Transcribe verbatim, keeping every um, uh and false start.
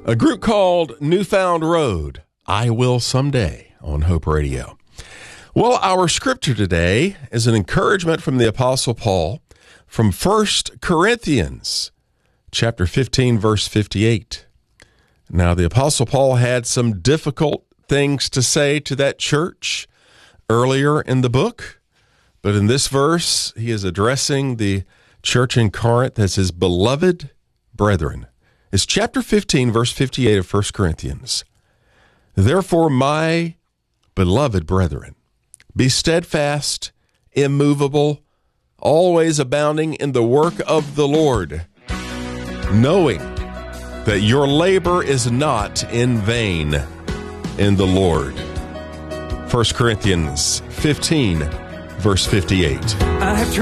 A group called Newfound Road, I Will Someday, on Hope Radio. Well, our scripture today is an encouragement from the Apostle Paul from First Corinthians, chapter fifteen, verse fifty-eight. Now, the Apostle Paul had some difficult things to say to that church earlier in the book, but in this verse, he is addressing the church in Corinth as his beloved brethren. It's chapter fifteen, verse fifty-eight of First Corinthians. Therefore, my beloved brethren, be steadfast, immovable, always abounding in the work of the Lord, knowing that your labor is not in vain in the Lord. First Corinthians fifteen, verse fifty-eight. I have tried